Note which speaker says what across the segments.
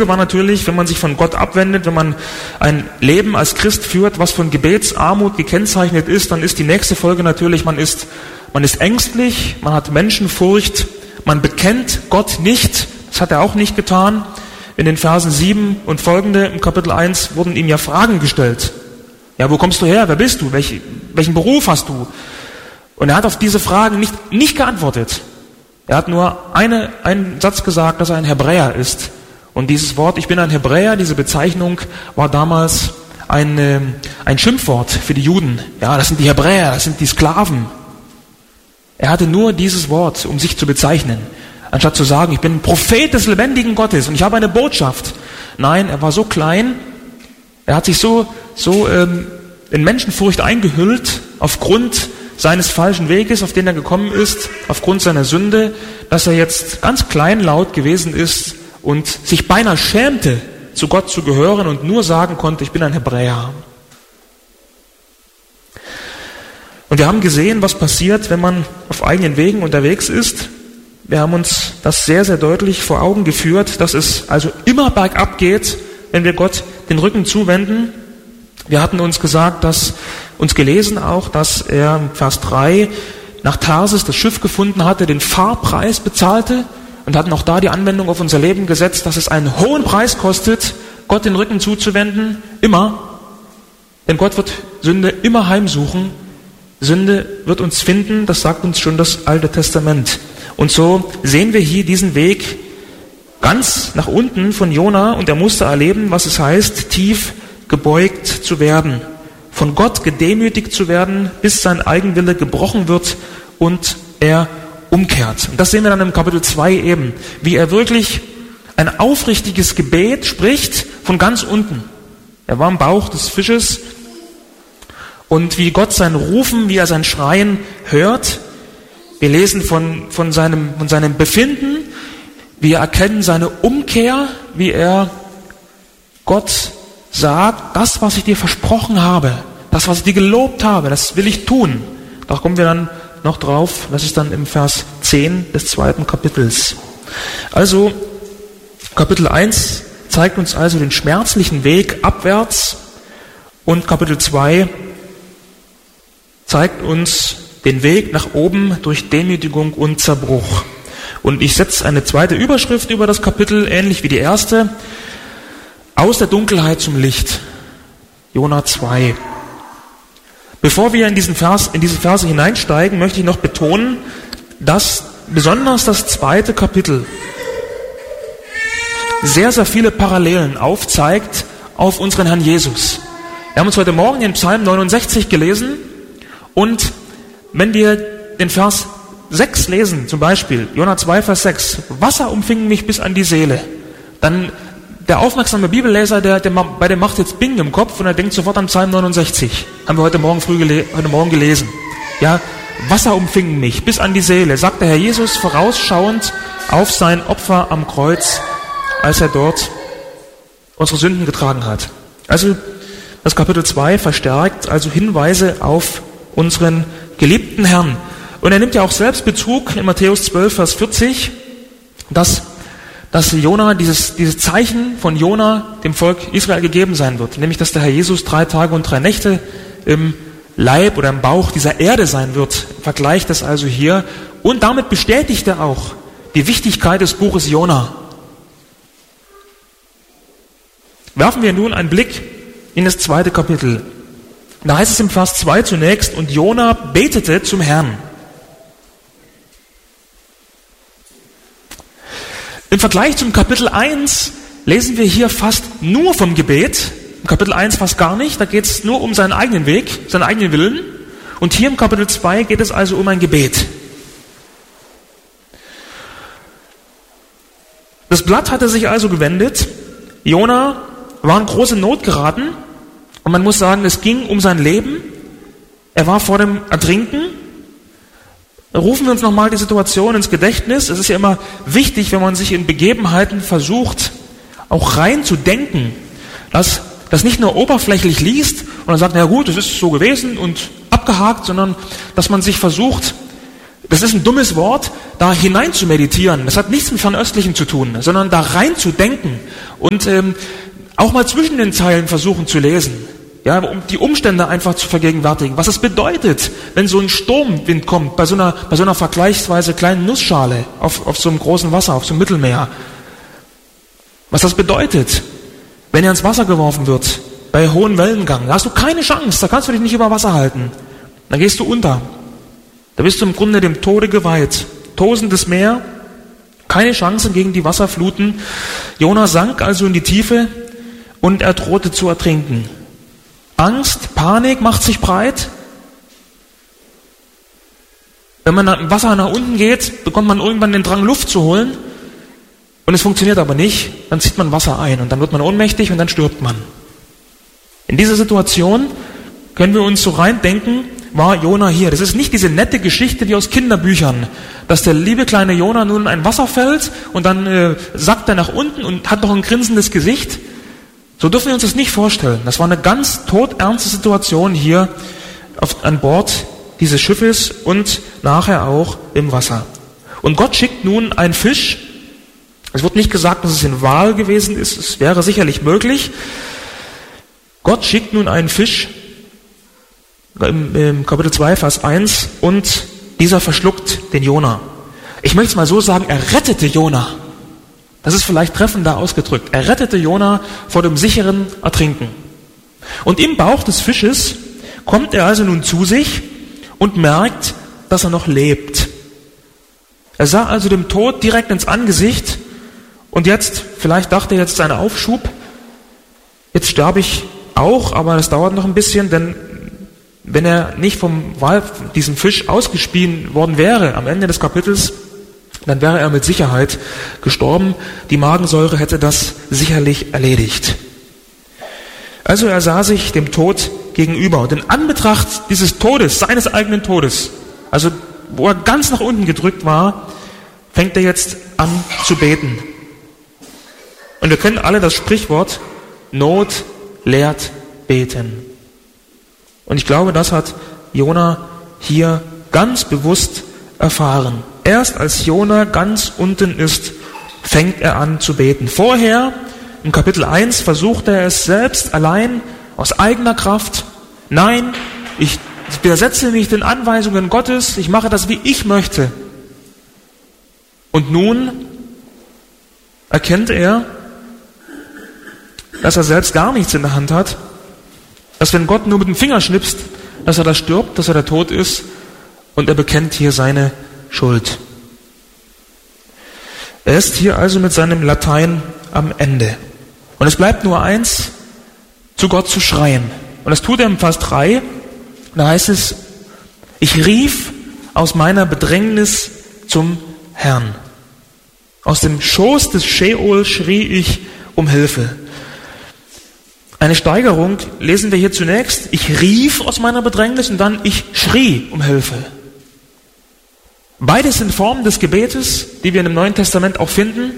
Speaker 1: Folge war natürlich, wenn man sich von Gott abwendet, wenn man ein Leben als Christ führt, was von Gebetsarmut gekennzeichnet ist, dann ist die nächste Folge natürlich, man ist ängstlich, man hat Menschenfurcht, man bekennt Gott nicht, das hat er auch nicht getan. In den Versen 7 und folgende im Kapitel 1 wurden ihm ja Fragen gestellt. Ja, wo kommst du her? Wer bist du? Welchen Beruf hast du? Und er hat auf diese Fragen nicht geantwortet. Er hat nur einen Satz gesagt, dass er ein Hebräer ist. Und dieses Wort, ich bin ein Hebräer, diese Bezeichnung war damals ein Schimpfwort für die Juden. Ja, das sind die Hebräer, das sind die Sklaven. Er hatte nur dieses Wort, um sich zu bezeichnen. Anstatt zu sagen, ich bin ein Prophet des lebendigen Gottes und ich habe eine Botschaft. Nein, er war so klein, er hat sich so in Menschenfurcht eingehüllt, aufgrund seines falschen Weges, auf den er gekommen ist, aufgrund seiner Sünde, dass er jetzt ganz kleinlaut gewesen ist und sich beinahe schämte, zu Gott zu gehören und nur sagen konnte, ich bin ein Hebräer. Und wir haben gesehen, was passiert, wenn man auf eigenen Wegen unterwegs ist. Wir haben uns das sehr, sehr deutlich vor Augen geführt, dass es also immer bergab geht, wenn wir Gott den Rücken zuwenden. Wir hatten uns gelesen auch, dass er in Vers 3 nach Tarsis das Schiff gefunden hatte, den Fahrpreis bezahlte und hatten auch da die Anwendung auf unser Leben gesetzt, dass es einen hohen Preis kostet, Gott den Rücken zuzuwenden, immer. Denn Gott wird Sünde immer heimsuchen. Sünde wird uns finden, das sagt uns schon das Alte Testament. Und so sehen wir hier diesen Weg ganz nach unten von Jona und er musste erleben, was es heißt, tief gebeugt zu werden, von Gott gedemütigt zu werden, bis sein Eigenwille gebrochen wird und er umkehrt. Und das sehen wir dann im Kapitel 2 eben, wie er wirklich ein aufrichtiges Gebet spricht von ganz unten. Er war im Bauch des Fisches und wie Gott sein Rufen, wie er sein Schreien hört. Wir lesen von seinem Befinden, wir erkennen seine Umkehr, wie er Gott sagt, das, was ich dir versprochen habe, das, was ich dir gelobt habe, das will ich tun. Da kommen wir dann noch drauf, das ist dann im Vers 10 des 2. Kapitels. Also, Kapitel 1 zeigt uns also den schmerzlichen Weg abwärts und Kapitel 2 zeigt uns den Weg nach oben durch Demütigung und Zerbruch. Und ich setze eine zweite Überschrift über das Kapitel, ähnlich wie die erste. Aus der Dunkelheit zum Licht. Jona 2. Bevor wir in diese Verse hineinsteigen, möchte ich noch betonen, dass besonders das 2. Kapitel sehr, sehr viele Parallelen aufzeigt auf unseren Herrn Jesus. Wir haben uns heute Morgen den Psalm 69 gelesen und wenn wir den Vers 6 lesen, zum Beispiel, Jona 2, Vers 6, Wasser umfing mich bis an die Seele, dann der aufmerksame Bibelleser, bei dem macht jetzt Bing im Kopf und er denkt sofort an Psalm 69. Haben wir heute Morgen gelesen. Ja, Wasser umfing mich bis an die Seele, sagt der Herr Jesus vorausschauend auf sein Opfer am Kreuz, als er dort unsere Sünden getragen hat. Also das Kapitel 2 verstärkt also Hinweise auf unseren geliebten Herrn. Und er nimmt ja auch selbst Bezug in Matthäus 12, Vers 40, dass Jona, dieses Zeichen von Jona dem Volk Israel gegeben sein wird. Nämlich, dass der Herr Jesus 3 Tage und 3 Nächte im Leib oder im Bauch dieser Erde sein wird. Vergleicht das also hier. Und damit bestätigt er auch die Wichtigkeit des Buches Jona. Werfen wir nun einen Blick in das 2. Kapitel. Da heißt es im Vers 2 zunächst, und Jona betete zum Herrn. Im Vergleich zum Kapitel 1 lesen wir hier fast nur vom Gebet. Im Kapitel 1 fast gar nicht, da geht es nur um seinen eigenen Weg, seinen eigenen Willen. Und hier im Kapitel 2 geht es also um ein Gebet. Das Blatt hatte sich also gewendet. Jona war in große Not geraten. Und man muss sagen, es ging um sein Leben. Er war vor dem Ertrinken. Rufen wir uns nochmal die Situation ins Gedächtnis. Es ist ja immer wichtig, wenn man sich in Begebenheiten versucht, auch rein zu denken, dass das nicht nur oberflächlich liest und dann sagt, na gut, das ist so gewesen und abgehakt, sondern dass man sich versucht, Das ist ein dummes Wort, da hinein zu meditieren. Das hat nichts mit Fernöstlichem zu tun, sondern da rein zu denken und auch mal zwischen den Zeilen versuchen zu lesen. Ja, um die Umstände einfach zu vergegenwärtigen. Was es bedeutet, wenn so ein Sturmwind kommt, bei so einer vergleichsweise kleinen Nussschale auf so einem großen Wasser, auf so einem Mittelmeer. Was das bedeutet, wenn er ins Wasser geworfen wird, bei hohem Wellengang. Da hast du keine Chance, da kannst du dich nicht über Wasser halten. Dann gehst du unter. Da bist du im Grunde dem Tode geweiht. Tosendes Meer, keine Chance gegen die Wasserfluten. Jona sank also in die Tiefe und er drohte zu ertrinken. Angst, Panik macht sich breit. Wenn man im Wasser nach unten geht, bekommt man irgendwann den Drang, Luft zu holen. Und es funktioniert aber nicht. Dann zieht man Wasser ein und dann wird man ohnmächtig und dann stirbt man. In dieser Situation können wir uns so reindenken, war Jona hier. Das ist nicht diese nette Geschichte wie aus Kinderbüchern, dass der liebe kleine Jona nun in ein Wasser fällt und dann sackt er nach unten und hat noch ein grinsendes Gesicht. So dürfen wir uns das nicht vorstellen. Das war eine ganz todernste Situation hier an Bord dieses Schiffes und nachher auch im Wasser. Und Gott schickt nun einen Fisch. Es wird nicht gesagt, dass es ein Wal gewesen ist. Es wäre sicherlich möglich. Gott schickt nun einen Fisch im Kapitel 2, Vers 1 und dieser verschluckt den Jona. Ich möchte es mal so sagen, er rettete Jona. Das ist vielleicht treffender ausgedrückt. Er rettete Jona vor dem sicheren Ertrinken. Und im Bauch des Fisches kommt er also nun zu sich und merkt, dass er noch lebt. Er sah also dem Tod direkt ins Angesicht und jetzt, vielleicht dachte er jetzt sein Aufschub, jetzt sterbe ich auch, aber das dauert noch ein bisschen, denn wenn er nicht vom Wal, diesem Fisch ausgespien worden wäre am Ende des Kapitels, dann wäre er mit Sicherheit gestorben. Die Magensäure hätte das sicherlich erledigt. Also er sah sich dem Tod gegenüber. Und in Anbetracht dieses Todes, seines eigenen Todes, also wo er ganz nach unten gedrückt war, fängt er jetzt an zu beten. Und wir kennen alle das Sprichwort, Not lehrt beten. Und ich glaube, das hat Jona hier ganz bewusst erfahren. Erst als Jona ganz unten ist, fängt er an zu beten. Vorher, im Kapitel 1, versucht er es selbst allein, aus eigener Kraft. Nein, ich widersetze mich den Anweisungen Gottes, ich mache das, wie ich möchte. Und nun erkennt er, dass er selbst gar nichts in der Hand hat, dass wenn Gott nur mit dem Finger schnipst, dass er da stirbt, dass er da tot ist, und er bekennt hier seine Schuld. Er ist hier also mit seinem Latein am Ende. Und es bleibt nur eins, zu Gott zu schreien. Und das tut er im Vers 3. Da heißt es, ich rief aus meiner Bedrängnis zum Herrn. Aus dem Schoß des Scheol schrie ich um Hilfe. Eine Steigerung lesen wir hier zunächst. Ich rief aus meiner Bedrängnis und dann ich schrie um Hilfe. Beides sind Formen des Gebetes, die wir im Neuen Testament auch finden.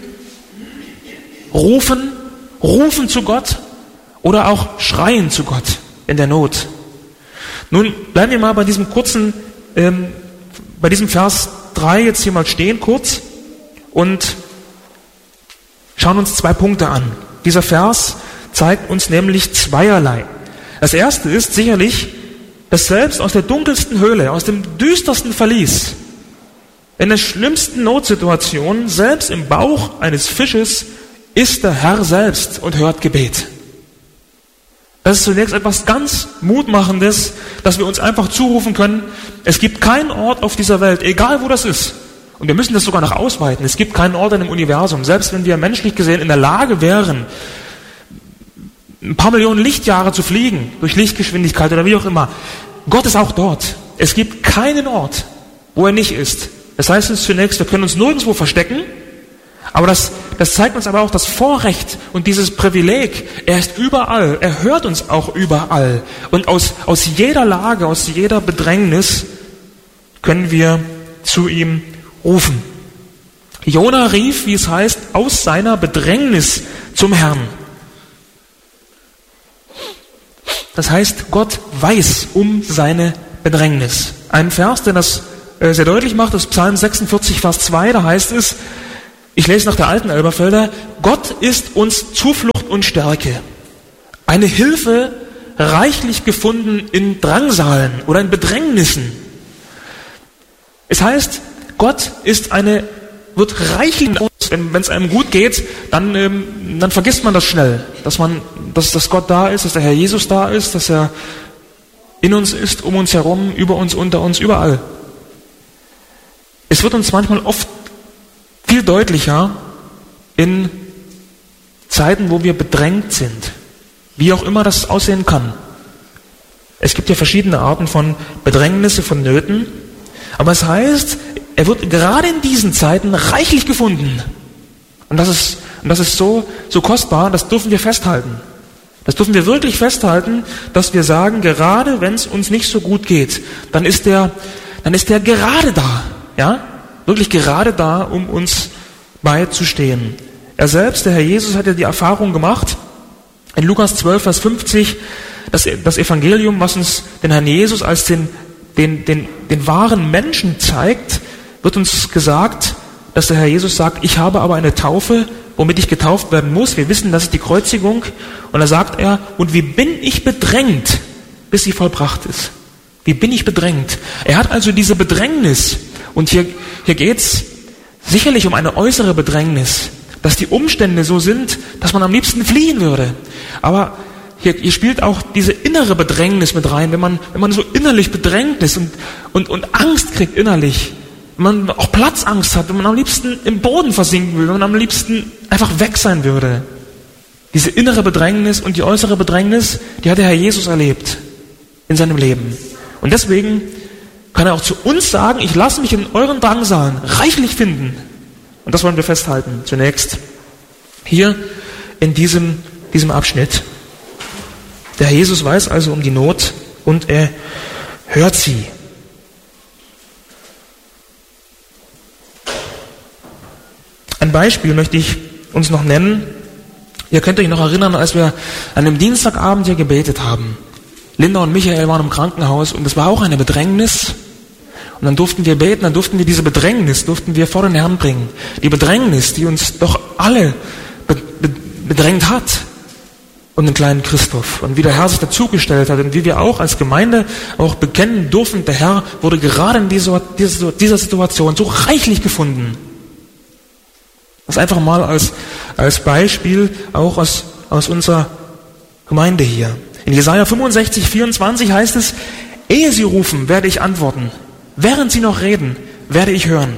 Speaker 1: Rufen zu Gott oder auch schreien zu Gott in der Not. Nun bleiben wir mal bei diesem bei diesem Vers 3 jetzt hier mal stehen kurz und schauen uns 2 Punkte an. Dieser Vers zeigt uns nämlich zweierlei. Das erste ist sicherlich, dass selbst aus der dunkelsten Höhle, aus dem düstersten Verlies, in der schlimmsten Notsituation, selbst im Bauch eines Fisches, ist der Herr selbst und hört Gebet. Das ist zunächst etwas ganz Mutmachendes, dass wir uns einfach zurufen können, es gibt keinen Ort auf dieser Welt, egal wo das ist, und wir müssen das sogar noch ausweiten, es gibt keinen Ort in dem Universum, selbst wenn wir menschlich gesehen in der Lage wären, ein paar Millionen Lichtjahre zu fliegen, durch Lichtgeschwindigkeit oder wie auch immer, Gott ist auch dort. Es gibt keinen Ort, wo er nicht ist. Das heißt uns zunächst, wir können uns nirgendwo verstecken, aber das zeigt uns aber auch das Vorrecht und dieses Privileg. Er ist überall, er hört uns auch überall. Und aus jeder Lage, aus jeder Bedrängnis können wir zu ihm rufen. Jona rief, wie es heißt, aus seiner Bedrängnis zum Herrn. Das heißt, Gott weiß um seine Bedrängnis. Ein Vers, der das sehr deutlich macht, ist Psalm 46, Vers 2, da heißt es, ich lese nach der alten Elberfelder, Gott ist uns Zuflucht und Stärke, eine Hilfe reichlich gefunden in Drangsalen oder in Bedrängnissen. Es heißt, Gott ist wird reichlich, wenn es einem gut geht, dann vergisst man das schnell, dass Gott da ist, dass der Herr Jesus da ist, dass er in uns ist, um uns herum, über uns, unter uns, überall. Es wird uns manchmal oft viel deutlicher in Zeiten, wo wir bedrängt sind, wie auch immer das aussehen kann. Es gibt ja verschiedene Arten von Bedrängnisse, von Nöten, aber es heißt, er wird gerade in diesen Zeiten reichlich gefunden. Und das ist so kostbar, das dürfen wir festhalten. Das dürfen wir wirklich festhalten, dass wir sagen, gerade wenn es uns nicht so gut geht, dann ist der gerade da, ja? Wirklich gerade da, um uns beizustehen. Er selbst, der Herr Jesus, hat ja die Erfahrung gemacht, in Lukas 12, Vers 50, das Evangelium, was uns den Herrn Jesus als den wahren Menschen zeigt, wird uns gesagt, dass der Herr Jesus sagt, ich habe aber eine Taufe, womit ich getauft werden muss. Wir wissen, das ist die Kreuzigung. Und da sagt er, und wie bin ich bedrängt, bis sie vollbracht ist. Wie bin ich bedrängt? Er hat also diese Bedrängnis. Und hier geht's sicherlich um eine äußere Bedrängnis, dass die Umstände so sind, dass man am liebsten fliehen würde. Aber hier spielt auch diese innere Bedrängnis mit rein, wenn man so innerlich bedrängt ist und Angst kriegt innerlich, wenn man auch Platzangst hat, wenn man am liebsten im Boden versinken will, wenn man am liebsten einfach weg sein würde. Diese innere Bedrängnis und die äußere Bedrängnis, die hat der Herr Jesus erlebt in seinem Leben. Und deswegen kann er auch zu uns sagen, ich lasse mich in euren Drangsalen reichlich finden. Und das wollen wir festhalten. Zunächst hier in diesem Abschnitt. Der Herr Jesus weiß also um die Not und er hört sie. Ein Beispiel möchte ich uns noch nennen. Ihr könnt euch noch erinnern, als wir an dem Dienstagabend hier gebetet haben. Linda und Michael waren im Krankenhaus und es war auch eine Bedrängnis. Und dann durften wir beten, dann durften wir diese Bedrängnis vor den Herrn bringen. Die Bedrängnis, die uns doch alle bedrängt hat. Und den kleinen Christoph. Und wie der Herr sich dazugestellt hat und wie wir auch als Gemeinde auch bekennen durften, der Herr wurde gerade in dieser Situation so reichlich gefunden. Das einfach mal als Beispiel auch aus unserer Gemeinde hier. In Jesaja 65, 24 heißt es, ehe sie rufen, werde ich antworten. Während sie noch reden, werde ich hören.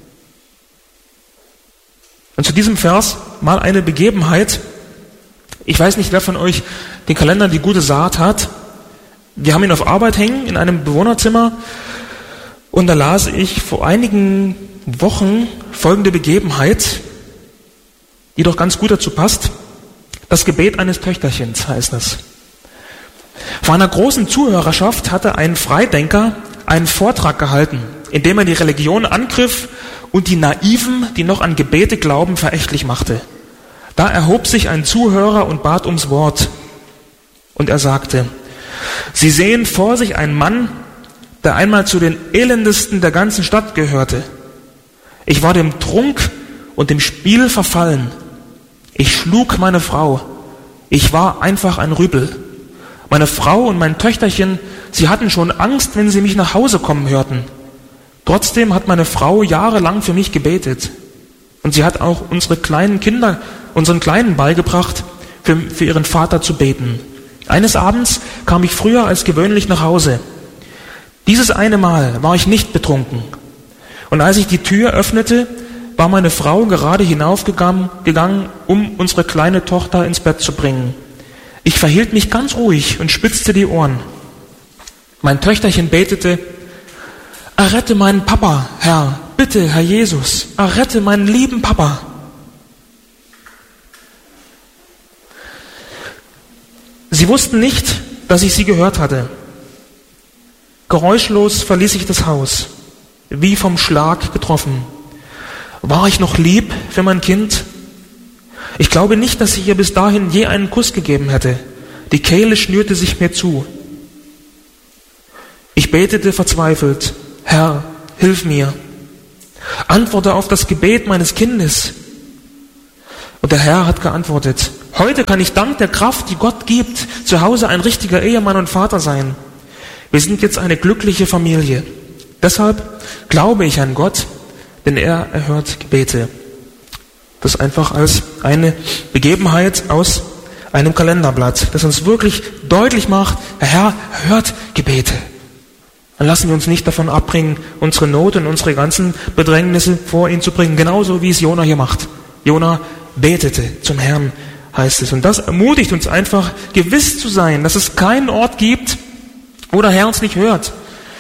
Speaker 1: Und zu diesem Vers mal eine Begebenheit. Ich weiß nicht, wer von euch den Kalender Die gute Saat hat. Wir haben ihn auf Arbeit hängen, in einem Bewohnerzimmer. Und da las ich vor einigen Wochen folgende Begebenheit, die doch ganz gut dazu passt. Das Gebet eines Töchterchens heißt es. Vor einer großen Zuhörerschaft hatte ein Freidenker einen Vortrag gehalten, in dem er die Religion angriff und die Naiven, die noch an Gebete glauben, verächtlich machte. Da erhob sich ein Zuhörer und bat ums Wort. Und er sagte, Sie sehen vor sich einen Mann, der einmal zu den Elendesten der ganzen Stadt gehörte. Ich war dem Trunk und dem Spiel verfallen. Ich schlug meine Frau. Ich war einfach ein Rüpel. Meine Frau und mein Töchterchen, sie hatten schon Angst, wenn sie mich nach Hause kommen hörten. Trotzdem hat meine Frau jahrelang für mich gebetet. Und sie hat auch unseren Kleinen beigebracht, für ihren Vater zu beten. Eines Abends kam ich früher als gewöhnlich nach Hause. Dieses eine Mal war ich nicht betrunken. Und als ich die Tür öffnete, war meine Frau gerade hinaufgegangen, um unsere kleine Tochter ins Bett zu bringen. Ich verhielt mich ganz ruhig und spitzte die Ohren. Mein Töchterchen betete, errette meinen Papa, Herr, bitte, Herr Jesus, errette meinen lieben Papa. Sie wussten nicht, dass ich sie gehört hatte. Geräuschlos verließ ich das Haus, wie vom Schlag getroffen. War ich noch lieb für mein Kind? Ich glaube nicht, dass ich ihr bis dahin je einen Kuss gegeben hätte. Die Kehle schnürte sich mir zu. Ich betete verzweifelt, Herr, hilf mir. Antworte auf das Gebet meines Kindes. Und der Herr hat geantwortet, heute kann ich dank der Kraft, die Gott gibt, zu Hause ein richtiger Ehemann und Vater sein. Wir sind jetzt eine glückliche Familie. Deshalb glaube ich an Gott, denn er erhört Gebete. Das einfach als eine Begebenheit aus einem Kalenderblatt, das uns wirklich deutlich macht, der Herr hört Gebete. Dann lassen wir uns nicht davon abbringen, unsere Not und unsere ganzen Bedrängnisse vor ihn zu bringen, genauso wie es Jona hier macht. Jona betete zum Herrn, heißt es. Und das ermutigt uns einfach, gewiss zu sein, dass es keinen Ort gibt, wo der Herr uns nicht hört.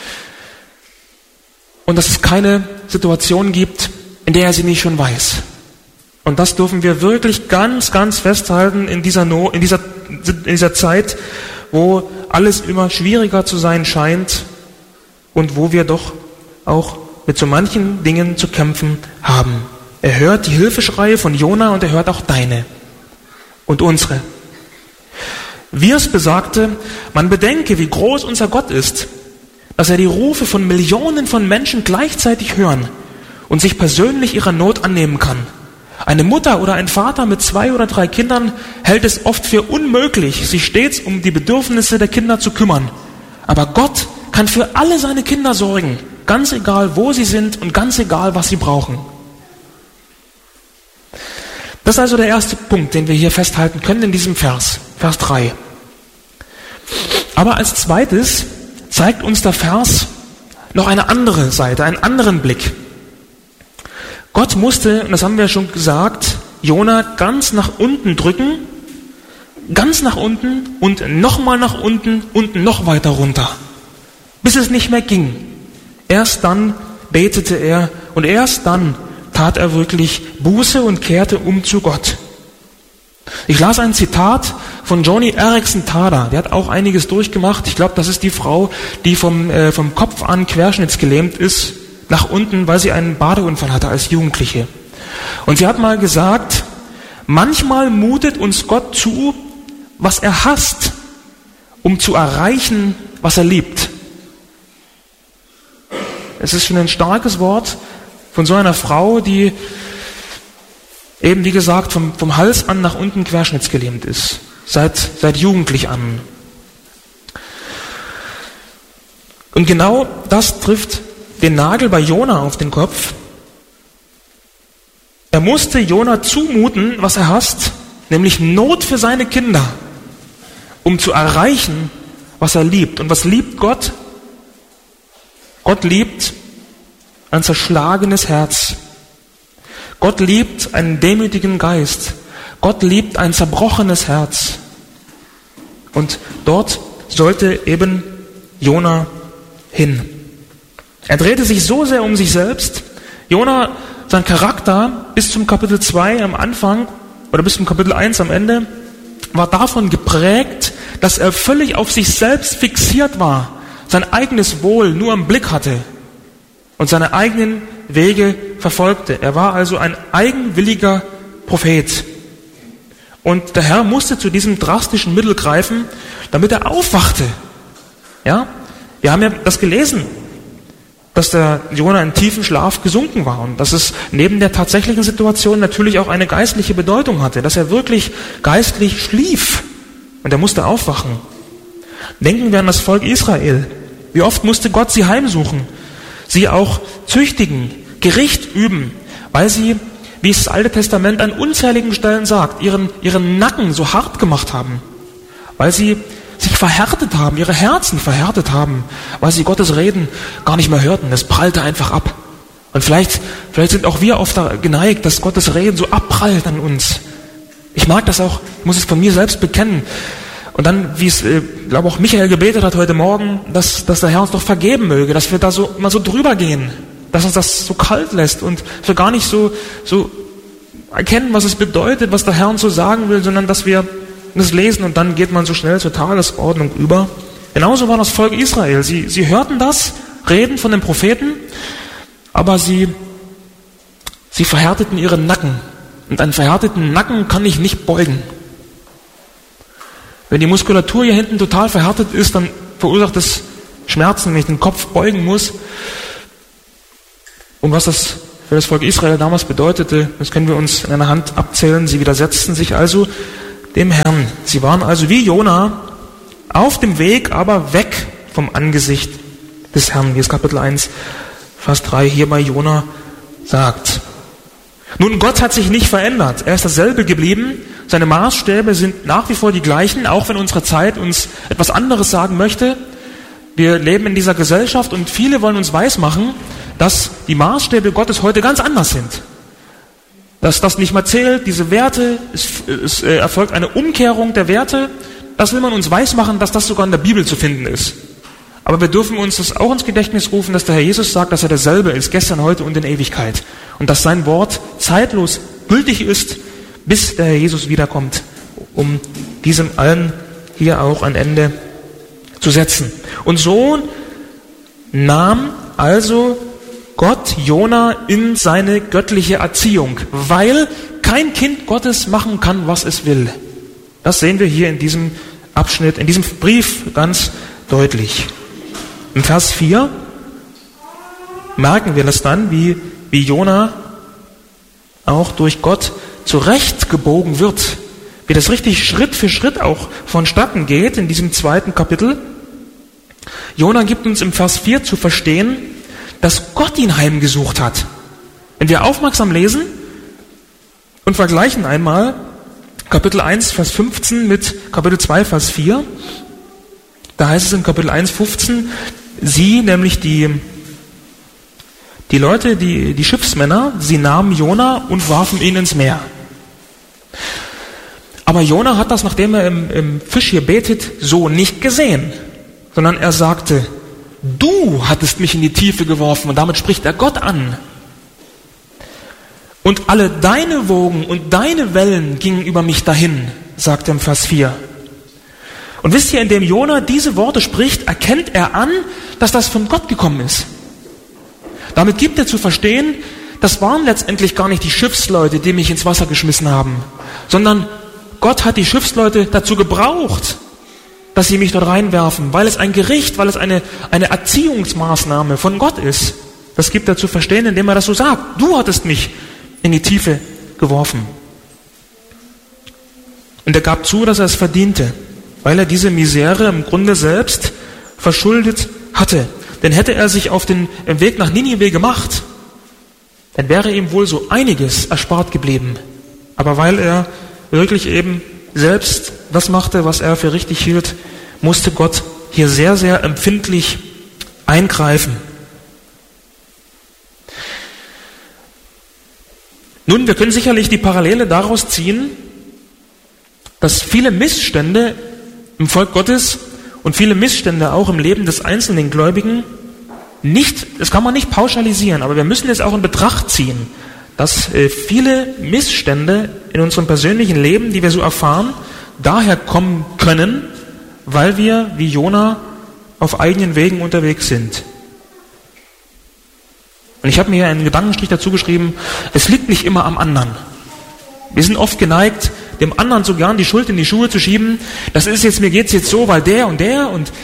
Speaker 1: Und dass es keine Situation gibt, in der er sie nicht schon weiß. Und das dürfen wir wirklich ganz, ganz festhalten in dieser Zeit, wo alles immer schwieriger zu sein scheint und wo wir doch auch mit so manchen Dingen zu kämpfen haben. Er hört die Hilfeschreie von Jona und er hört auch deine und unsere. Wirs besagte, man bedenke, wie groß unser Gott ist, dass er die Rufe von Millionen von Menschen gleichzeitig hören und sich persönlich ihrer Not annehmen kann. Eine Mutter oder ein Vater mit 2 oder 3 Kindern hält es oft für unmöglich, sich stets um die Bedürfnisse der Kinder zu kümmern. Aber Gott kann für alle seine Kinder sorgen, ganz egal, wo sie sind und ganz egal, was sie brauchen. Das ist also der erste Punkt, den wir hier festhalten können in diesem Vers 3. Aber als zweites zeigt uns der Vers noch eine andere Seite, einen anderen Blick. Gott musste, und das haben wir schon gesagt, Jona ganz nach unten drücken, ganz nach unten und nochmal nach unten und noch weiter runter, bis es nicht mehr ging. Erst dann betete er und erst dann tat er wirklich Buße und kehrte um zu Gott. Ich las ein Zitat von Joni Eareckson Tada, der hat auch einiges durchgemacht. Ich glaube, das ist die Frau, die vom Kopf an querschnittsgelähmt ist, nach unten, weil sie einen Badeunfall hatte als Jugendliche. Und sie hat mal gesagt, manchmal mutet uns Gott zu, was er hasst, um zu erreichen, was er liebt. Es ist schon ein starkes Wort von so einer Frau, die eben, wie gesagt, vom Hals an nach unten querschnittsgelähmt ist. Seit jugendlich an. Und genau das trifft den Nagel bei Jona auf den Kopf. Er musste Jona zumuten, was er hasst, nämlich Not für seine Kinder, um zu erreichen, was er liebt. Und was liebt Gott? Gott liebt ein zerschlagenes Herz. Gott liebt einen demütigen Geist. Gott liebt ein zerbrochenes Herz. Und dort sollte eben Jona hin. Er drehte sich so sehr um sich selbst. Jona, sein Charakter bis zum Kapitel 2 am Anfang oder bis zum Kapitel 1 am Ende war davon geprägt, dass er völlig auf sich selbst fixiert war, sein eigenes Wohl nur im Blick hatte und seine eigenen Wege verfolgte. Er war also ein eigenwilliger Prophet. Und der Herr musste zu diesem drastischen Mittel greifen, damit er aufwachte. Ja? Wir haben ja das gelesen, dass der Jona in tiefen Schlaf gesunken war und dass es neben der tatsächlichen Situation natürlich auch eine geistliche Bedeutung hatte, dass er wirklich geistlich schlief und er musste aufwachen. Denken wir an das Volk Israel. Wie oft musste Gott sie heimsuchen, sie auch züchtigen, Gericht üben, weil sie, wie es das Alte Testament an unzähligen Stellen sagt, ihren Nacken so hart gemacht haben, weil sie sich verhärtet haben, ihre Herzen verhärtet haben, weil sie Gottes Reden gar nicht mehr hörten. Es prallte einfach ab. Und vielleicht sind auch wir oft geneigt, dass Gottes Reden so abprallt an uns. Ich mag das auch, ich muss es von mir selbst bekennen. Und dann, wie es, glaube auch Michael gebetet hat heute Morgen, dass der Herr uns doch vergeben möge, dass wir da so mal so drüber gehen, dass uns das so kalt lässt und wir gar nicht so erkennen, was es bedeutet, was der Herr uns so sagen will, sondern dass wir das lesen und dann geht man so schnell zur Tagesordnung über. Genauso war das Volk Israel. Sie hörten das Reden von den Propheten, aber sie verhärteten ihren Nacken. Und einen verhärteten Nacken kann ich nicht beugen. Wenn die Muskulatur hier hinten total verhärtet ist, dann verursacht es Schmerzen, wenn ich den Kopf beugen muss. Und was das für das Volk Israel damals bedeutete, das können wir uns in einer Hand abzählen. Sie widersetzten sich also dem Herrn. Sie waren also wie Jona auf dem Weg, aber weg vom Angesicht des Herrn, wie es Kapitel 1, Vers 3 hier bei Jona sagt. Nun, Gott hat sich nicht verändert. Er ist dasselbe geblieben. Seine Maßstäbe sind nach wie vor die gleichen, auch wenn unsere Zeit uns etwas anderes sagen möchte. Wir leben in dieser Gesellschaft und viele wollen uns weismachen, dass die Maßstäbe Gottes heute ganz anders sind. Dass das nicht mehr zählt, diese Werte, es erfolgt eine Umkehrung der Werte. Das will man uns weismachen, dass das sogar in der Bibel zu finden ist. Aber wir dürfen uns das auch ins Gedächtnis rufen, dass der Herr Jesus sagt, dass er derselbe ist, gestern, heute und in Ewigkeit. Und dass sein Wort zeitlos gültig ist, bis der Herr Jesus wiederkommt, um diesem allen hier auch ein Ende zu setzen. Und so nahm also Gott Jona in seine göttliche Erziehung, weil kein Kind Gottes machen kann, was es will. Das sehen wir hier in diesem Abschnitt, in diesem Brief ganz deutlich. Im Vers 4 merken wir das dann, wie Jona auch durch Gott zurechtgebogen wird, wie das richtig Schritt für Schritt auch vonstatten geht in diesem 2. Kapitel. Jona gibt uns im Vers 4 zu verstehen, dass Gott ihn heimgesucht hat. Wenn wir aufmerksam lesen und vergleichen einmal Kapitel 1, Vers 15 mit Kapitel 2, Vers 4, da heißt es in Kapitel 1, 15, sie, nämlich die Leute, die Schiffsmänner, sie nahmen Jona und warfen ihn ins Meer. Aber Jona hat das, nachdem er im Fisch hier betet, so nicht gesehen, sondern er sagte, du hattest mich in die Tiefe geworfen, und damit spricht er Gott an. Und alle deine Wogen und deine Wellen gingen über mich dahin, sagt er im Vers 4. Und wisst ihr, indem Jona diese Worte spricht, erkennt er an, dass das von Gott gekommen ist. Damit gibt er zu verstehen, das waren letztendlich gar nicht die Schiffsleute, die mich ins Wasser geschmissen haben, sondern Gott hat die Schiffsleute dazu gebraucht, dass sie mich dort reinwerfen, weil es ein Gericht, weil es eine Erziehungsmaßnahme von Gott ist. Das gibt er zu verstehen, indem er das so sagt. Du hattest mich in die Tiefe geworfen. Und er gab zu, dass er es verdiente, weil er diese Misere im Grunde selbst verschuldet hatte. Denn hätte er sich auf den Weg nach Ninive gemacht, dann wäre ihm wohl so einiges erspart geblieben. Aber weil er wirklich eben selbst das machte, was er für richtig hielt, musste Gott hier sehr, sehr empfindlich eingreifen. Nun, wir können sicherlich die Parallele daraus ziehen, dass viele Missstände im Volk Gottes und viele Missstände auch im Leben des einzelnen Gläubigen das kann man nicht pauschalisieren, aber wir müssen es auch in Betracht ziehen, dass viele Missstände in unserem persönlichen Leben, die wir so erfahren, daher kommen können, weil wir wie Jona auf eigenen Wegen unterwegs sind. Und ich habe mir hier einen Gedankenstrich dazu geschrieben, es liegt nicht immer am anderen. Wir sind oft geneigt, dem anderen so gern die Schuld in die Schuhe zu schieben. Mir geht's jetzt so, weil der und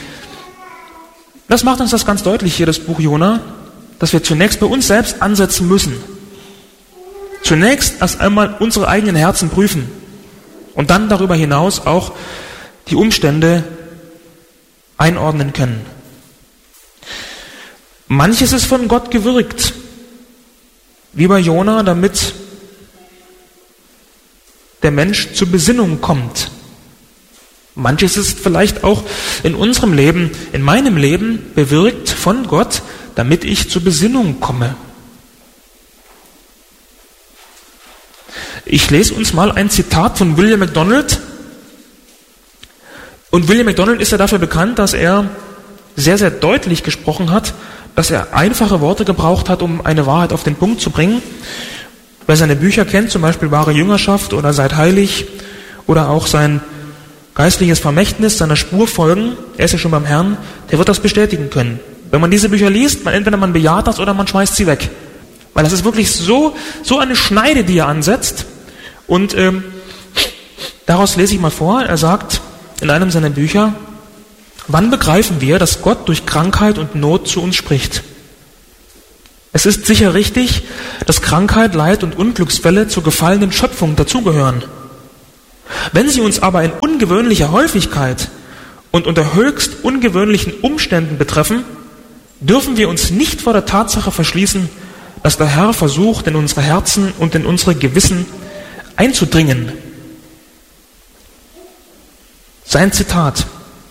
Speaker 1: das macht uns das ganz deutlich hier, das Buch Jona, dass wir zunächst bei uns selbst ansetzen müssen. Zunächst erst einmal unsere eigenen Herzen prüfen und dann darüber hinaus auch die Umstände einordnen können. Manches ist von Gott gewirkt, wie bei Jona, damit der Mensch zur Besinnung kommt. Manches ist vielleicht auch in unserem Leben, in meinem Leben bewirkt von Gott, damit ich zur Besinnung komme. Ich lese uns mal ein Zitat von William MacDonald. Und William MacDonald ist ja dafür bekannt, dass er sehr, sehr deutlich gesprochen hat, dass er einfache Worte gebraucht hat, um eine Wahrheit auf den Punkt zu bringen. Wer seine Bücher kennt, zum Beispiel Wahre Jüngerschaft oder Seid heilig oder auch sein geistliches Vermächtnis, seiner Spur folgen, er ist ja schon beim Herrn, der wird das bestätigen können. Wenn man diese Bücher liest, entweder man bejaht das oder man schmeißt sie weg. Weil das ist wirklich so eine Schneide, die er ansetzt. Und daraus lese ich mal vor, er sagt in einem seiner Bücher, wann begreifen wir, dass Gott durch Krankheit und Not zu uns spricht? Es ist sicher richtig, dass Krankheit, Leid und Unglücksfälle zur gefallenen Schöpfung dazugehören. Wenn sie uns aber in ungewöhnlicher Häufigkeit und unter höchst ungewöhnlichen Umständen betreffen, dürfen wir uns nicht vor der Tatsache verschließen, dass der Herr versucht, in unsere Herzen und in unsere Gewissen einzudringen. Sein Zitat.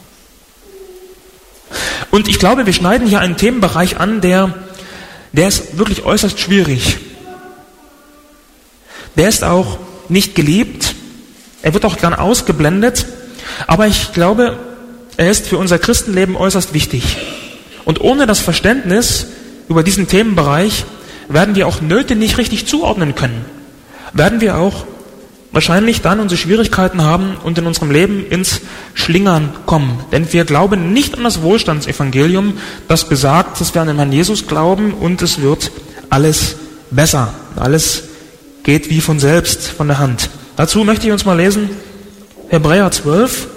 Speaker 1: Und ich glaube, wir schneiden hier einen Themenbereich an, der ist wirklich äußerst schwierig. Der ist auch nicht geliebt. Er wird auch gern ausgeblendet. Aber ich glaube, er ist für unser Christenleben äußerst wichtig. Und ohne das Verständnis über diesen Themenbereich werden wir auch Nöte nicht richtig zuordnen können. Werden wir auch wahrscheinlich dann unsere Schwierigkeiten haben und in unserem Leben ins Schlingern kommen. Denn wir glauben nicht an das Wohlstandsevangelium, das besagt, dass wir an den Herrn Jesus glauben und es wird alles besser. Alles geht wie von selbst, von der Hand. Dazu möchte ich uns mal lesen, Hebräer 12.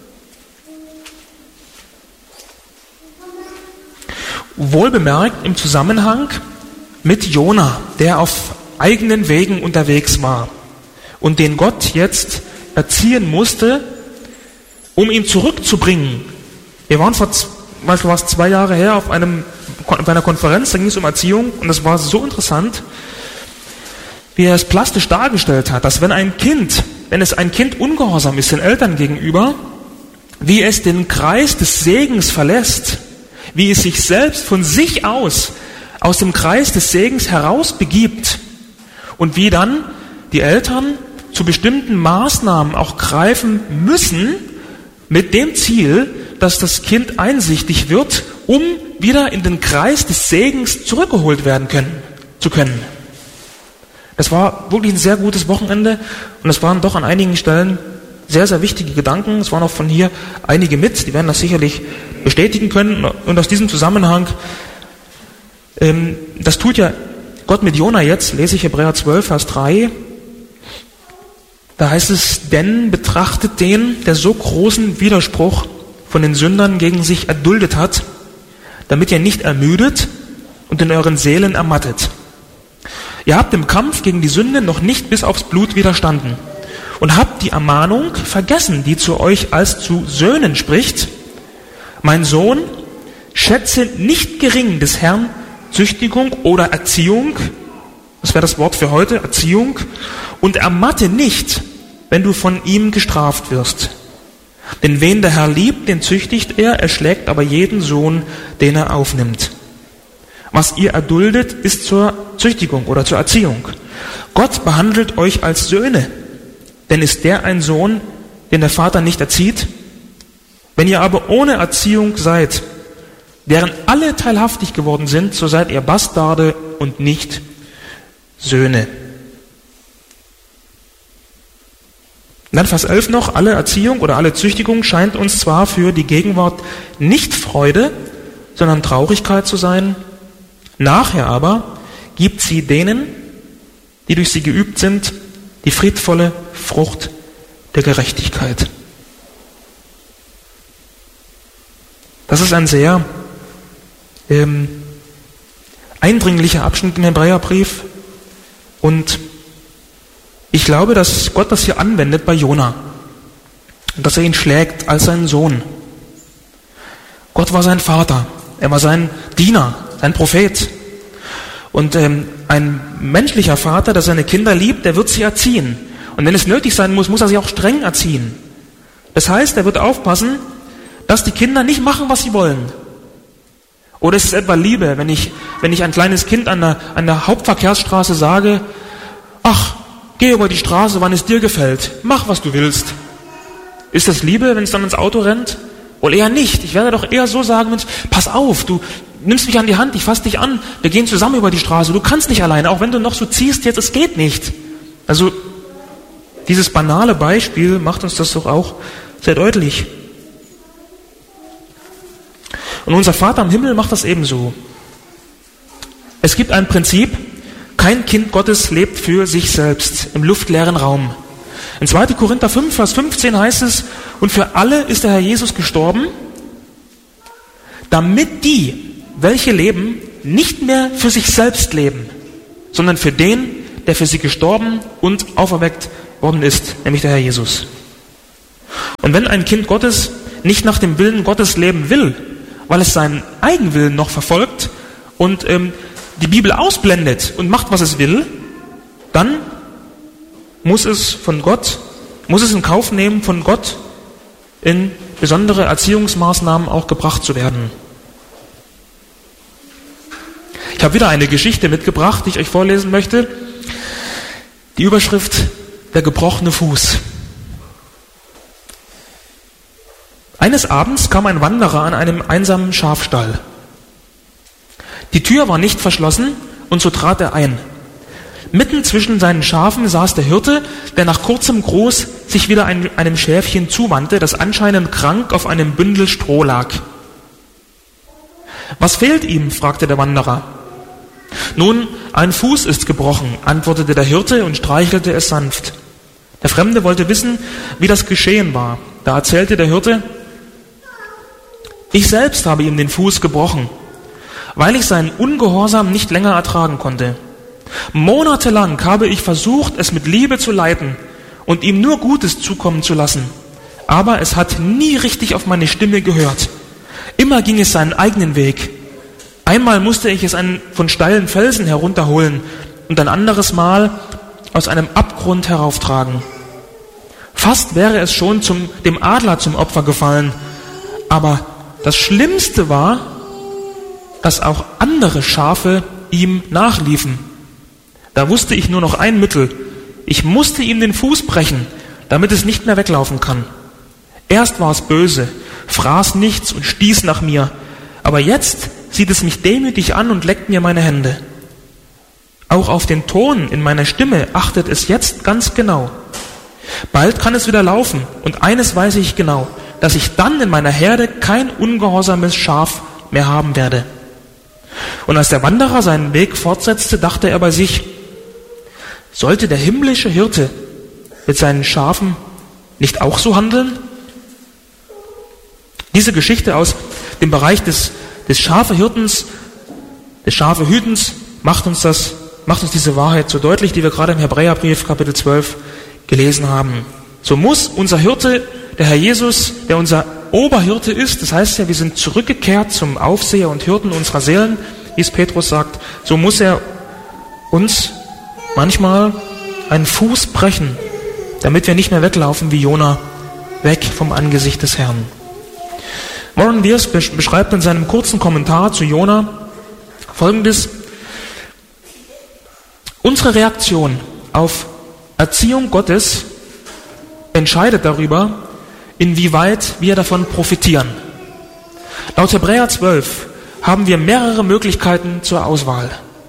Speaker 1: Wohlbemerkt im Zusammenhang mit Jona, der auf eigenen Wegen unterwegs war und den Gott jetzt erziehen musste, um ihn zurückzubringen. Wir waren vor 2 Jahre her auf einer Konferenz, da ging es um Erziehung und das war so interessant, wie er es plastisch dargestellt hat, dass wenn es ein Kind ungehorsam ist den Eltern gegenüber, wie es den Kreis des Segens verlässt, wie es sich selbst von sich aus dem Kreis des Segens herausbegibt und wie dann die Eltern zu bestimmten Maßnahmen auch greifen müssen, mit dem Ziel, dass das Kind einsichtig wird, um wieder in den Kreis des Segens zurückgeholt werden zu können. Das war wirklich ein sehr gutes Wochenende und es waren doch an einigen Stellen sehr, sehr wichtige Gedanken. Es waren auch von hier einige mit, die werden das sicherlich bestätigen können. Und aus diesem Zusammenhang, das tut ja Gott mit Jona jetzt, lese ich Hebräer 12, Vers 3. Da heißt es, denn betrachtet den, der so großen Widerspruch von den Sündern gegen sich erduldet hat, damit ihr nicht ermüdet und in euren Seelen ermattet. Ihr habt im Kampf gegen die Sünde noch nicht bis aufs Blut widerstanden und habt die Ermahnung vergessen, die zu euch als zu Söhnen spricht. Mein Sohn, schätze nicht gering des Herrn Züchtigung oder Erziehung, das wäre das Wort für heute, Erziehung, und ermatte nicht, wenn du von ihm gestraft wirst. Denn wen der Herr liebt, den züchtigt er schlägt aber jeden Sohn, den er aufnimmt. Was ihr erduldet, ist zur Züchtigung oder zur Erziehung. Gott behandelt euch als Söhne. Denn ist der ein Sohn, den der Vater nicht erzieht? Wenn ihr aber ohne Erziehung seid, deren alle teilhaftig geworden sind, so seid ihr Bastarde und nicht Söhne. Und dann Vers 11 noch, alle Erziehung oder alle Züchtigung scheint uns zwar für die Gegenwart nicht Freude, sondern Traurigkeit zu sein. Nachher aber gibt sie denen, die durch sie geübt sind, die friedvolle Frucht der Gerechtigkeit. Das ist ein sehr eindringlicher Abschnitt im Hebräerbrief und ich glaube, dass Gott das hier anwendet bei Jona und dass er ihn schlägt als seinen Sohn. Gott war sein Vater, er war sein Diener, sein Prophet. Und ein menschlicher Vater, der seine Kinder liebt, der wird sie erziehen. Und wenn es nötig sein muss, muss er sie auch streng erziehen. Das heißt, er wird aufpassen, dass die Kinder nicht machen, was sie wollen. Oder ist es etwa Liebe, wenn ich ein kleines Kind an der Hauptverkehrsstraße sage, ach, geh über die Straße, wann es dir gefällt, mach, was du willst. Ist das Liebe, wenn es dann ins Auto rennt? Oder eher nicht. Ich werde doch eher so sagen, Mensch, pass auf, du nimmst mich an die Hand, ich fasse dich an, wir gehen zusammen über die Straße, du kannst nicht alleine, auch wenn du noch so ziehst jetzt, es geht nicht. Also dieses banale Beispiel macht uns das doch auch sehr deutlich. Und unser Vater im Himmel macht das ebenso. Es gibt ein Prinzip, kein Kind Gottes lebt für sich selbst im luftleeren Raum. In 2. Korinther 5, Vers 15 heißt es, und für alle ist der Herr Jesus gestorben, damit die, welche leben, nicht mehr für sich selbst leben, sondern für den, der für sie gestorben und auferweckt worden ist, nämlich der Herr Jesus. Und wenn ein Kind Gottes nicht nach dem Willen Gottes leben will, weil es seinen Eigenwillen noch verfolgt und die Bibel ausblendet und macht, was es will, dann muss es in Kauf nehmen, von Gott in besondere Erziehungsmaßnahmen auch gebracht zu werden. Ich habe wieder eine Geschichte mitgebracht, die ich euch vorlesen möchte. Die Überschrift: Der gebrochene Fuß. Eines Abends kam ein Wanderer an einem einsamen Schafstall. Die Tür war nicht verschlossen und so trat er ein. Mitten zwischen seinen Schafen saß der Hirte, der nach kurzem Gruß sich wieder einem Schäfchen zuwandte, das anscheinend krank auf einem Bündel Stroh lag. »Was fehlt ihm?« fragte der Wanderer. »Nun, ein Fuß ist gebrochen«, antwortete der Hirte und streichelte es sanft. Der Fremde wollte wissen, wie das geschehen war. Da erzählte der Hirte: »Ich selbst habe ihm den Fuß gebrochen, weil ich seinen Ungehorsam nicht länger ertragen konnte. Monatelang habe ich versucht, es mit Liebe zu leiten und ihm nur Gutes zukommen zu lassen. Aber es hat nie richtig auf meine Stimme gehört. Immer ging es seinen eigenen Weg. Einmal musste ich es von steilen Felsen herunterholen und ein anderes Mal aus einem Abgrund herauftragen. Fast wäre es schon dem Adler zum Opfer gefallen. Aber das Schlimmste war, dass auch andere Schafe ihm nachliefen. Da wusste ich nur noch ein Mittel. Ich musste ihm den Fuß brechen, damit es nicht mehr weglaufen kann. Erst war es böse, fraß nichts und stieß nach mir. Aber jetzt sieht es mich demütig an und leckt mir meine Hände. Auch auf den Ton in meiner Stimme achtet es jetzt ganz genau. Bald kann es wieder laufen und eines weiß ich genau, dass ich dann in meiner Herde kein ungehorsames Schaf mehr haben werde.« Und als der Wanderer seinen Weg fortsetzte, dachte er bei sich: Sollte der himmlische Hirte mit seinen Schafen nicht auch so handeln? Diese Geschichte aus dem Bereich des Schafehirtens, des Schafehütens, macht uns diese Wahrheit so deutlich, die wir gerade im Hebräerbrief Kapitel 12 gelesen haben. So muss unser Hirte, der Herr Jesus, der unser Oberhirte ist, das heißt ja, wir sind zurückgekehrt zum Aufseher und Hirten unserer Seelen, wie es Petrus sagt, so muss er uns manchmal einen Fuß brechen, damit wir nicht mehr weglaufen wie Jona, weg vom Angesicht des Herrn. Warren Wiersbe beschreibt in seinem kurzen Kommentar zu Jona Folgendes: Unsere Reaktion auf Erziehung Gottes entscheidet darüber, inwieweit wir davon profitieren. Laut Hebräer 12 haben wir mehrere Möglichkeiten zur Auswahl.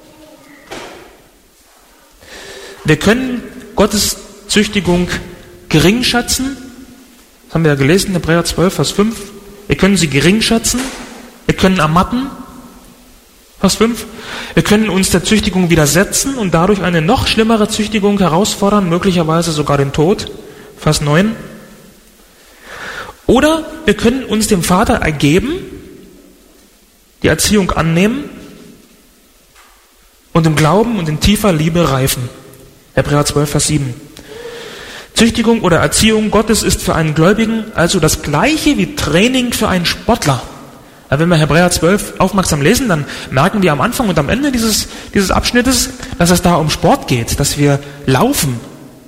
Speaker 1: Wir können Gottes Züchtigung gering schätzen. Das haben wir ja gelesen, Hebräer 12, Vers 5. Wir können sie gering schätzen. Wir können ermatten. Vers 5. Wir können uns der Züchtigung widersetzen und dadurch eine noch schlimmere Züchtigung herausfordern, möglicherweise sogar den Tod. Vers 9. Oder wir können uns dem Vater ergeben, die Erziehung annehmen und im Glauben und in tiefer Liebe reifen. Hebräer 12, Vers 7. Züchtigung oder Erziehung Gottes ist für einen Gläubigen also das Gleiche wie Training für einen Sportler. Wenn wir Hebräer 12 aufmerksam lesen, dann merken wir am Anfang und am Ende dieses Abschnittes, dass es da um Sport geht, dass wir laufen.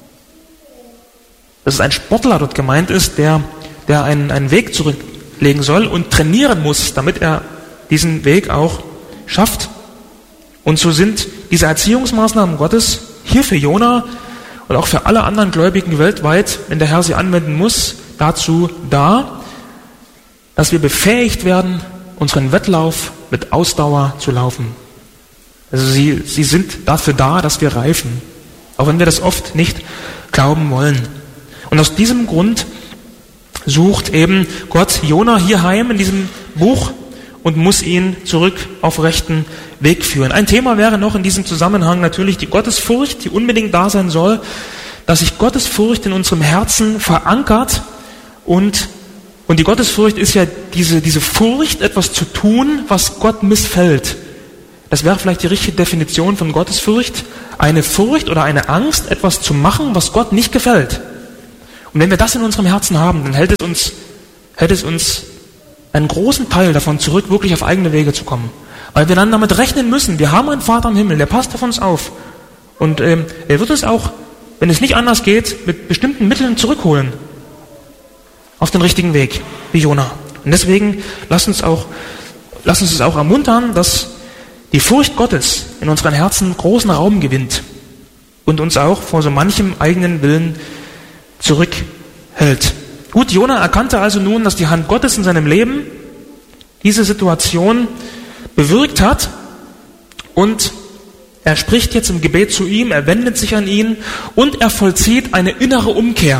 Speaker 1: Dass es ein Sportler dort gemeint ist, der einen Weg zurücklegen soll und trainieren muss, damit er diesen Weg auch schafft. Und so sind diese Erziehungsmaßnahmen Gottes hier für Jona und auch für alle anderen Gläubigen weltweit, wenn der Herr sie anwenden muss, dazu da, dass wir befähigt werden, unseren Wettlauf mit Ausdauer zu laufen. Also sie sind dafür da, dass wir reifen, auch wenn wir das oft nicht glauben wollen. Und aus diesem Grund sucht eben Gott Jona hier heim in diesem Buch und muss ihn zurück auf rechten Weg führen. Ein Thema wäre noch in diesem Zusammenhang natürlich die Gottesfurcht, die unbedingt da sein soll, dass sich Gottesfurcht in unserem Herzen verankert und die Gottesfurcht ist ja diese Furcht, etwas zu tun, was Gott missfällt. Das wäre vielleicht die richtige Definition von Gottesfurcht. Eine Furcht oder eine Angst, etwas zu machen, was Gott nicht gefällt. Und wenn wir das in unserem Herzen haben, dann hält es uns einen großen Teil davon zurück, wirklich auf eigene Wege zu kommen. Weil wir dann damit rechnen müssen, wir haben einen Vater im Himmel, der passt auf uns auf. Und er wird uns auch, wenn es nicht anders geht, mit bestimmten Mitteln zurückholen. Auf den richtigen Weg, wie Jona. Und deswegen lasst uns es auch ermuntern, dass die Furcht Gottes in unseren Herzen großen Raum gewinnt und uns auch vor so manchem eigenen Willen zurückhält. Gut, Jona erkannte also nun, dass die Hand Gottes in seinem Leben diese Situation bewirkt hat und er spricht jetzt im Gebet zu ihm, er wendet sich an ihn und er vollzieht eine innere Umkehr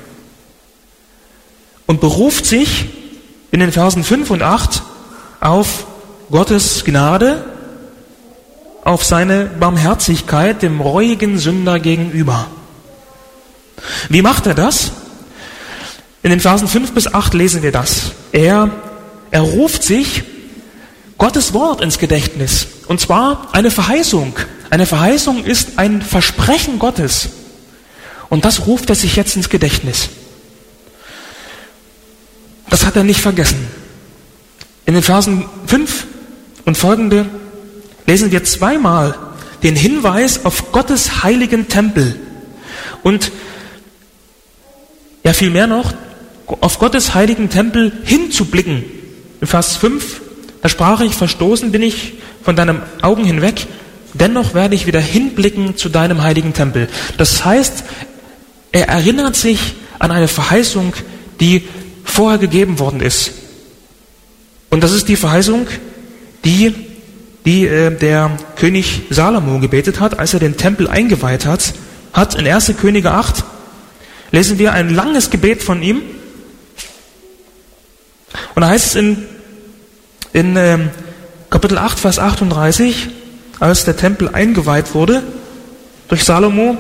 Speaker 1: und beruft sich in den Versen 5 und 8 auf Gottes Gnade, auf seine Barmherzigkeit dem reuigen Sünder gegenüber. Wie macht er das? In den Versen 5 bis 8 lesen wir das. Er ruft sich Gottes Wort ins Gedächtnis. Und zwar eine Verheißung. Eine Verheißung ist ein Versprechen Gottes. Und das ruft er sich jetzt ins Gedächtnis. Das hat er nicht vergessen. In den Versen 5 und folgende lesen wir zweimal den Hinweis auf Gottes heiligen Tempel. Und ja, vielmehr noch, auf Gottes heiligen Tempel hinzublicken. In Vers 5, da sprach ich, verstoßen bin ich von deinen Augen hinweg, dennoch werde ich wieder hinblicken zu deinem heiligen Tempel. Das heißt, er erinnert sich an eine Verheißung, die vorher gegeben worden ist. Und das ist die Verheißung, die der König Salomo gebetet hat, als er den Tempel eingeweiht hat. In 1. Könige 8 lesen wir ein langes Gebet von ihm. Und da heißt es in Kapitel 8, Vers 38, als der Tempel eingeweiht wurde durch Salomo,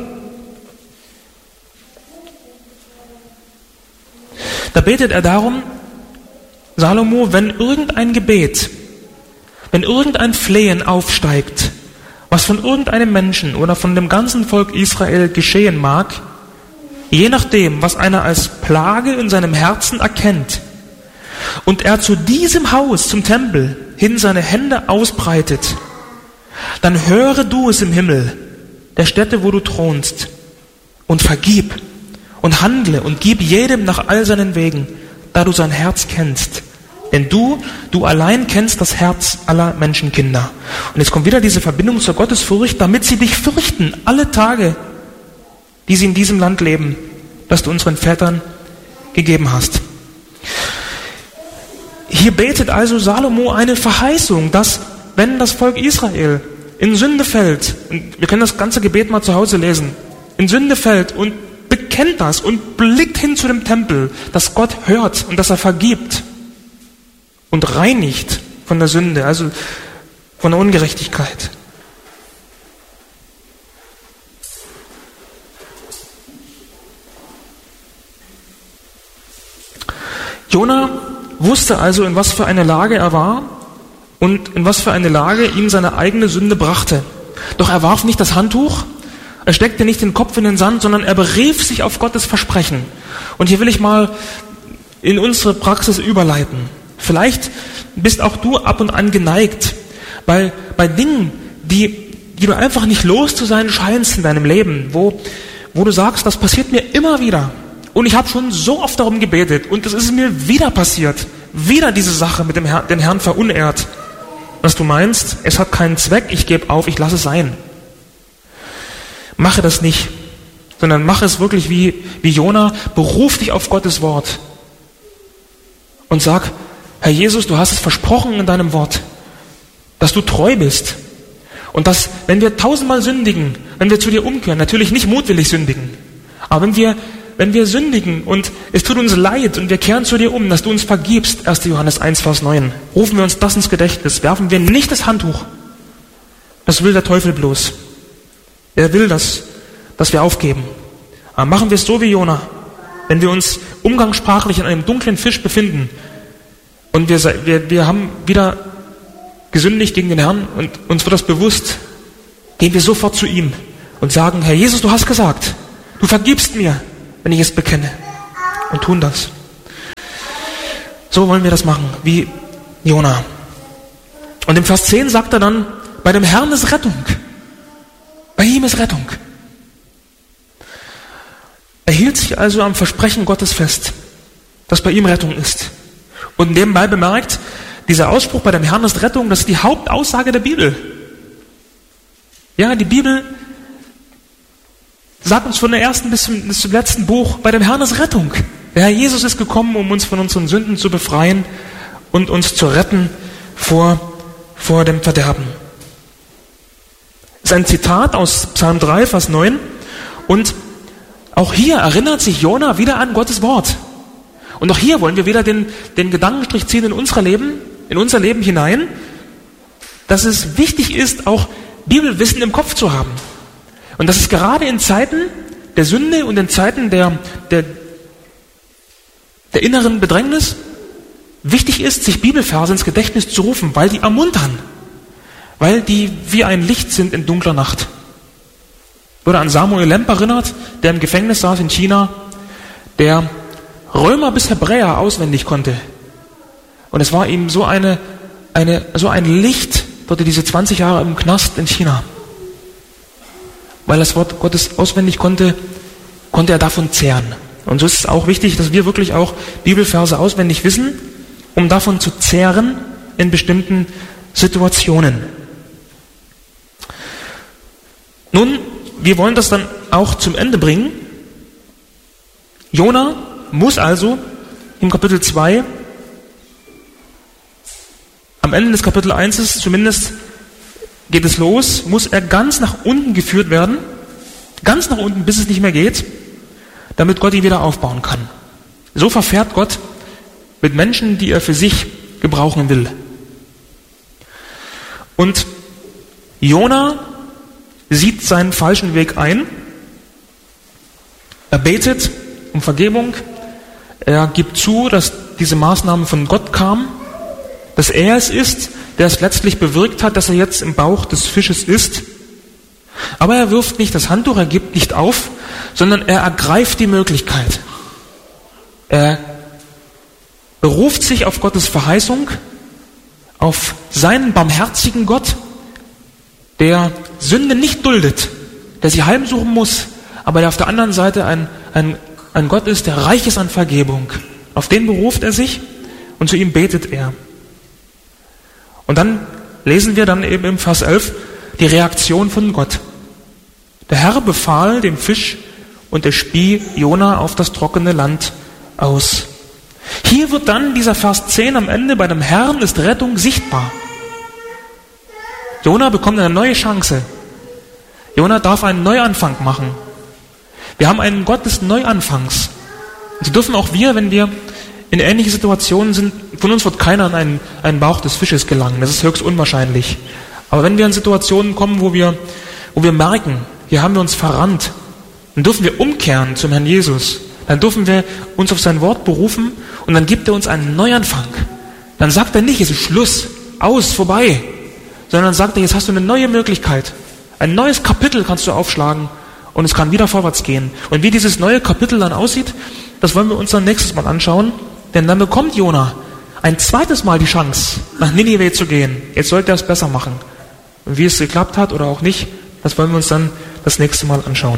Speaker 1: da betet er darum, Salomo, wenn irgendein Gebet, wenn irgendein Flehen aufsteigt, was von irgendeinem Menschen oder von dem ganzen Volk Israel geschehen mag, je nachdem, was einer als Plage in seinem Herzen erkennt, und er zu diesem Haus, zum Tempel, hin seine Hände ausbreitet, dann höre du es im Himmel, der Stätte, wo du thronst, und vergib und handle und gib jedem nach all seinen Wegen, da du sein Herz kennst. Denn du allein kennst das Herz aller Menschenkinder. Und jetzt kommt wieder diese Verbindung zur Gottesfurcht, damit sie dich fürchten, alle Tage, die sie in diesem Land leben, das du unseren Vätern gegeben hast. Hier betet also Salomo eine Verheißung, dass, wenn das Volk Israel in Sünde fällt, und wir können das ganze Gebet mal zu Hause lesen, in Sünde fällt und bekennt das und blickt hin zu dem Tempel, dass Gott hört und dass er vergibt und reinigt von der Sünde, also von der Ungerechtigkeit. Jona wusste also, in was für eine Lage er war und in was für eine Lage ihm seine eigene Sünde brachte. Doch er warf nicht das Handtuch, er steckte nicht den Kopf in den Sand, sondern er berief sich auf Gottes Versprechen. Und hier will ich mal in unsere Praxis überleiten. Vielleicht bist auch du ab und an geneigt, bei Dingen, die du einfach nicht los zu sein scheinst in deinem Leben, wo du sagst, das passiert mir immer wieder. Und ich habe schon so oft darum gebetet und es ist mir wieder passiert. Wieder diese Sache mit den Herrn verunehrt. Was du meinst, es hat keinen Zweck, ich gebe auf, ich lasse es sein. Mache das nicht, sondern mache es wirklich wie Jona, beruf dich auf Gottes Wort und sag, Herr Jesus, du hast es versprochen in deinem Wort, dass du treu bist und dass, wenn wir 1000-mal sündigen, wenn wir zu dir umkehren, natürlich nicht mutwillig sündigen, aber wenn wir sündigen und es tut uns leid und wir kehren zu dir um, dass du uns vergibst, 1. Johannes 1, Vers 9, rufen wir uns das ins Gedächtnis, werfen wir nicht das Handtuch. Das will der Teufel bloß. Er will, dass wir aufgeben. Aber machen wir es so wie Jona. Wenn wir uns umgangssprachlich in einem dunklen Fisch befinden und wir haben wieder gesündigt gegen den Herrn und uns wird das bewusst, gehen wir sofort zu ihm und sagen, Herr Jesus, du hast gesagt, du vergibst mir, wenn ich es bekenne, und tun das. So wollen wir das machen, wie Jona. Und im Vers 10 sagt er dann, bei dem Herrn ist Rettung. Bei ihm ist Rettung. Er hielt sich also am Versprechen Gottes fest, dass bei ihm Rettung ist. Und nebenbei bemerkt, dieser Ausspruch, bei dem Herrn ist Rettung, das ist die Hauptaussage der Bibel. Ja, die Bibel sagt uns von der ersten bis zum letzten Buch, bei dem Herrn ist Rettung. Der Herr Jesus ist gekommen, um uns von unseren Sünden zu befreien und uns zu retten vor dem Verderben. Das ist ein Zitat aus Psalm 3, Vers 9. Und auch hier erinnert sich Jona wieder an Gottes Wort. Und auch hier wollen wir wieder den Gedankenstrich ziehen in unser Leben hinein, dass es wichtig ist, auch Bibelwissen im Kopf zu haben. Und dass es gerade in Zeiten der Sünde und in Zeiten der inneren Bedrängnis wichtig ist, sich Bibelverse ins Gedächtnis zu rufen, weil die ermuntern, weil die wie ein Licht sind in dunkler Nacht. Ich wurde an Samuel Lemp erinnert, der im Gefängnis saß in China, der Römer bis Hebräer auswendig konnte. Und es war ihm so ein Licht, dort diese 20 Jahre im Knast in China. Weil das Wort Gottes auswendig konnte er davon zehren. Und so ist es auch wichtig, dass wir wirklich auch Bibelverse auswendig wissen, um davon zu zehren in bestimmten Situationen. Nun, wir wollen das dann auch zum Ende bringen. Jona muss also im Kapitel 2, am Ende des Kapitel 1 zumindest geht es los, muss er ganz nach unten geführt werden, ganz nach unten, bis es nicht mehr geht, damit Gott ihn wieder aufbauen kann. So verfährt Gott mit Menschen, die er für sich gebrauchen will. Und Jona sieht seinen falschen Weg ein. Er betet um Vergebung. Er gibt zu, dass diese Maßnahme von Gott kam, dass er es ist, der es letztlich bewirkt hat, dass er jetzt im Bauch des Fisches ist. Aber er wirft nicht das Handtuch, er gibt nicht auf, sondern er ergreift die Möglichkeit. Er beruft sich auf Gottes Verheißung, auf seinen barmherzigen Gott, der Sünde nicht duldet, der sie heimsuchen muss, aber der auf der anderen Seite ein Gott ist, der reich ist an Vergebung. Auf den beruft er sich und zu ihm betet er. Und dann lesen wir dann eben im Vers 11 die Reaktion von Gott. Der Herr befahl dem Fisch und er spie Jona auf das trockene Land aus. Hier wird dann dieser Vers 10 am Ende, bei dem Herrn ist Rettung sichtbar. Jona bekommt eine neue Chance. Jona darf einen Neuanfang machen. Wir haben einen Gott des Neuanfangs. Und so dürfen auch wir, wenn wir in ähnliche Situationen sind, von uns wird keiner an einen Bauch des Fisches gelangen. Das ist höchst unwahrscheinlich. Aber wenn wir in Situationen kommen, wo wir merken, hier haben wir uns verrannt, dann dürfen wir umkehren zum Herrn Jesus. Dann dürfen wir uns auf sein Wort berufen und dann gibt er uns einen Neuanfang. Dann sagt er nicht, es ist Schluss, aus, vorbei, sondern dann sagt er, jetzt hast du eine neue Möglichkeit. Ein neues Kapitel kannst du aufschlagen und es kann wieder vorwärts gehen. Und wie dieses neue Kapitel dann aussieht, das wollen wir uns dann nächstes Mal anschauen, denn dann bekommt Jona ein zweites Mal die Chance, nach Ninive zu gehen. Jetzt sollte er es besser machen. Und wie es geklappt hat oder auch nicht, das wollen wir uns dann das nächste Mal anschauen.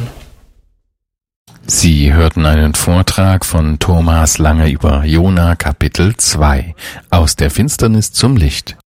Speaker 2: Sie hörten einen Vortrag von Thomas Lange über Jona Kapitel 2, aus der Finsternis zum Licht.